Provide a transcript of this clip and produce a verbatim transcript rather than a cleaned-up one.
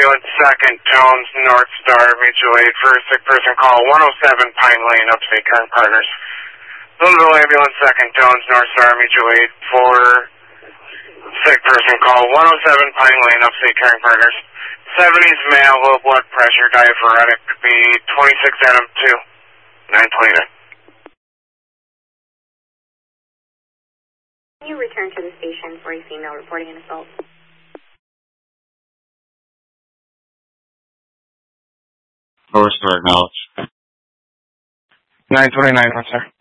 Ambulance second, Jones, North Star, mutual aid for a sick person call, one oh seven Pine Lane, Upstate Current Partners. Louisville Ambulance second, Jones, North Star, mutual aid for sick person call, one oh seven Pine Lane, Upstate Current Partners. seventies male, low blood pressure, diaphoretic, be twenty-six Adam two, nine twenty-nine. Can you return to the station for a female reporting an assault? Forward to acknowledge. nine twenty-nine, sir.